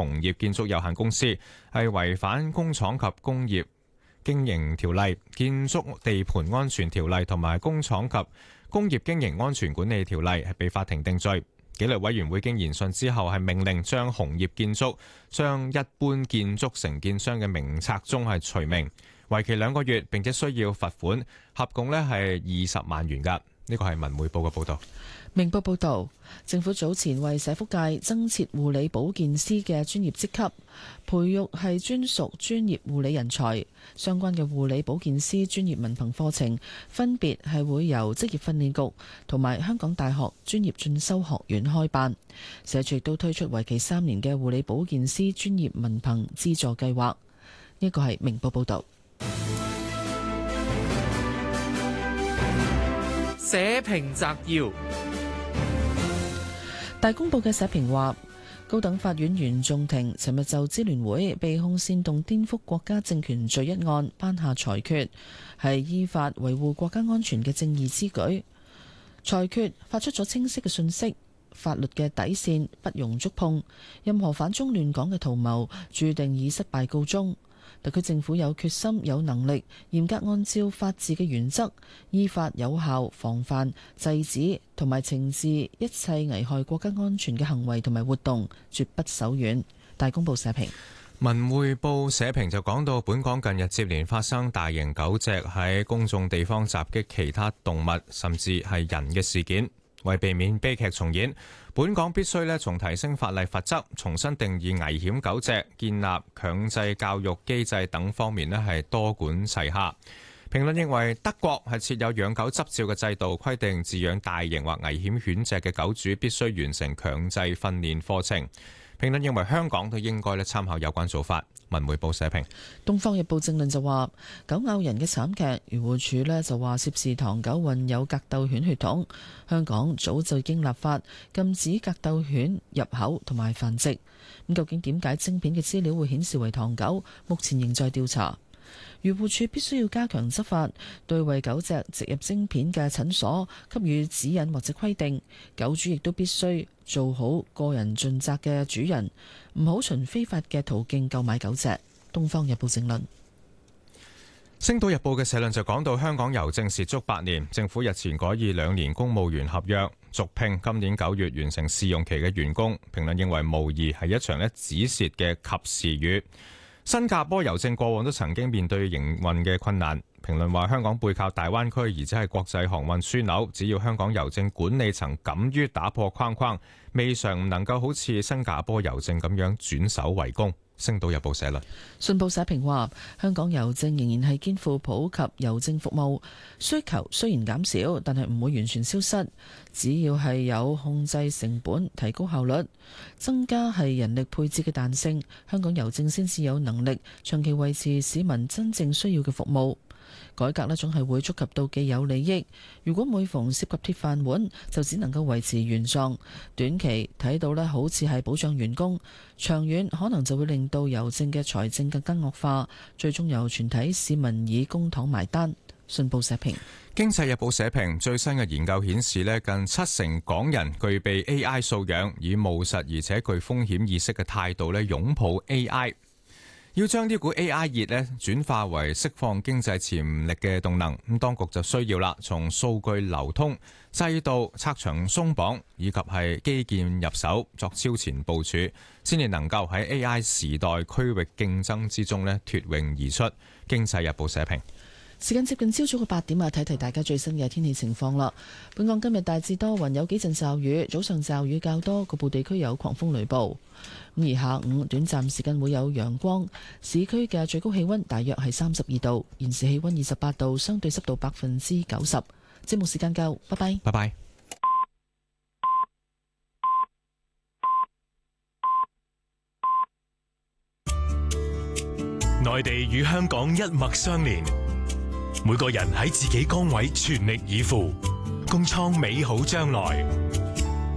紅業建築有限公司係違反工廠及工業經營條例、建築地盤安全條例同埋工廠及工業經營安全管理條例，係被法庭定罪。紀律委員會經研訊之後，係命令將紅業建築將一般建築承建商嘅名冊中係除名，為期2個月，並且需要罰款，合共呢係20萬元㗎。呢個係文匯報嘅報導。 明報報導，政府早前為社福界增設護理保健師嘅專業職級，培育係專屬專業護理人才。相關嘅護理保健師專業文憑課程，分別係會由職業訓練局同埋香港大學專業進修學院開辦。社署亦都推出為期3年嘅護理保健師專業文憑資助計劃。呢個係明報報導。 社評摘要。 大公報嘅社評話，高等法院原訟庭尋日就支聯會被控煽動顛覆國家政權罪一案頒下裁決，係依法維護國家安全嘅正義之舉。裁決發出咗清晰嘅信息，法律嘅底線不容觸碰，任何反中亂港嘅圖謀注定以失敗告終。特區政府有決心、有能力，嚴格按照法治嘅原則，依法有效防範、制止同埋懲治一切危害國家安全嘅行為同埋活動，絕不手軟。大公報社評。 文匯報社評就講到，本港近日接連發生大型狗隻喺公眾地方襲擊其他動物，甚至係人嘅事件。為避免悲劇重演，本港必須從提升法例罰則、重新定義危險狗隻、建立強制教育機制等方面係多管齊下。評論認為德國係設有養狗執照嘅制度，規定飼養大型或危險犬隻嘅狗主必須完成強制訓練課程。評論認為香港都應該參考有關做法。文匯報社評。 東方日報正論就話，狗咬人嘅慘劇，漁護署就話涉事唐狗混有格鬥犬血統，香港早就已經立法禁止格鬥犬入口同埋繁殖。咁究竟點解晶片嘅資料會顯示為唐狗？目前仍在調查。漁護署必須要加強執法，對為狗隻植入晶片嘅診所給予指引或者規定。狗主亦都必須做好個人盡責嘅主人，唔好循非法嘅途徑購買狗隻。東方日報正論。 星島日報嘅社論就講到，香港郵政蝕足8年，政府日前改以2年公務員合約續聘今年9月完成試用期嘅員工。評論認為無疑係一場止蝕嘅及時雨。新加坡郵政過往都曾經面對營運嘅困難。評論話，香港背靠大灣區，而且係國際航運樞紐，只要香港郵政管理層敢於打破框框，未嘗唔能夠好似新加坡郵政咁樣轉守為攻。星島日報社論。 信報社評話，香港郵政仍然係肩負普及郵政服務，需求雖然減少，但係唔會完全消失。只要係有控制成本、提高效率、增加係人力配置嘅彈性，香港郵政先至有能力長期維持市民真正需要嘅服務。改革總係會觸及到既有利益，如果每逢涉及鐵飯碗，就只能夠維持原狀。短期睇到好似係保障員工，長遠可能就會令到郵政嘅財政更加惡化，最終由全體市民以公帑埋單。信報社評。 經濟日報社評，最新嘅研究顯示近70%港人具備 AI 素養，以務實而且具風險意識嘅態度擁抱 AI。要將呢股 AI 熱轉化為釋放經濟潛力嘅動能，咁當局就需要從數據流通、制度拆牆鬆綁以及係基建入手，作超前部署，先至能夠喺 AI 時代區域競爭之中脫穎而出。經濟日報社評。 時間接近朝早嘅8點啊，睇大家最新嘅天氣情況啦。本港今日大致多雲，有幾陣驟雨，早上驟雨較多，局部地區有狂風雷暴。咁而下午短暫時間會有陽光，市區嘅最高氣溫大約係32度，現時氣溫28度，相對濕度90%。節目時間夠，拜拜。 拜拜。 內地與香港一脈相連，每個人喺自己崗位全力以赴，共創美好將來。